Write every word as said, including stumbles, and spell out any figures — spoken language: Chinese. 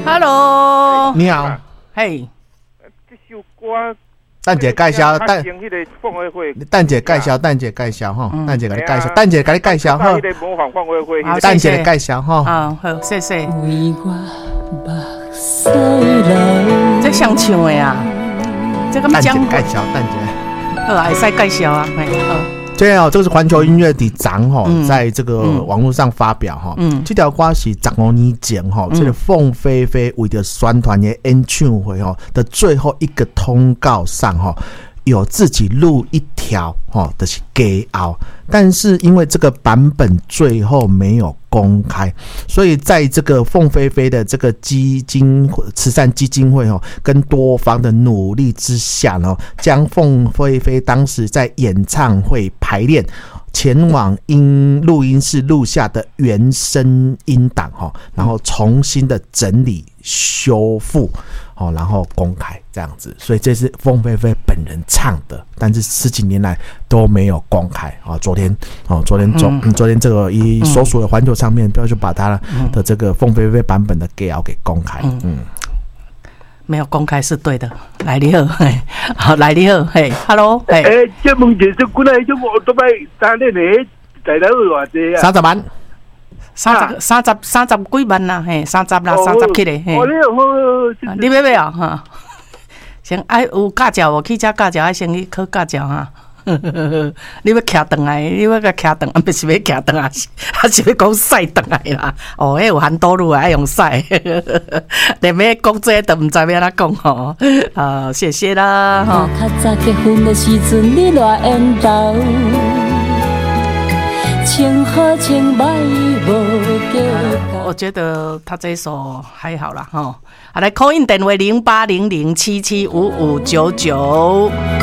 Hello， 你好， 嘿， 这首歌， 蛋姐介绍，蛋蛋姐介绍，蛋姐介绍哈，蛋姐给你介绍，蛋姐给你介绍哈， 模仿放会会， 蛋姐的介绍哈， 啊，好，谢谢。这想唱的啊，这个蛋姐介绍，蛋姐， 好，会使介绍啊，嘿，好。 对哦，这个是环球音乐的长哈，在这个网络上发表哈，嗯，这条歌是十五年前哈，这个凤飞飞为了宣传的演唱会哈的最后一个通告上哈，有自己录一条哈，就是歌谣，但是因为这个版本最后没有公开，所以在这个凤飞飞的这个基金慈善基金会哦，跟多方的努力之下呢，将凤飞飞当时在演唱会排练前往音录音室录下的原声音档哈，然后重新的整理修复哦，然后公开这样子，所以这是凤飞飞本人唱的，但是十几年来都没有公开啊。昨天哦，昨天昨、嗯、昨天这个一所属的环球唱片，不要就把他的这个凤飞飞版本的歌谣给公开，嗯。嗯没有公开是对的，来你好，嘿，好来你好，嘿 ，Hello， 嘿， 诶，这问题是过来就我都买单的呢，大家有偌济啊？ 三十万， 三十三十三十几万啦，嘿，三十啦，三十起嘞，嘿，你要要啊哈？先爱有驾照无？汽车驾照爱先去考驾照哈。你要骑转来，你要甲骑转，啊，不是要骑转啊，还是要讲驶转来啦？哦，迄有含多路爱用驶，连要讲这都唔知要安怎讲吼。啊，谢谢啦哈。较早结婚的时阵，你偌缘投，情好情歹无计较。我觉得他这一首还好啦哈。好，来 call in 电话零八零零七七五五九九。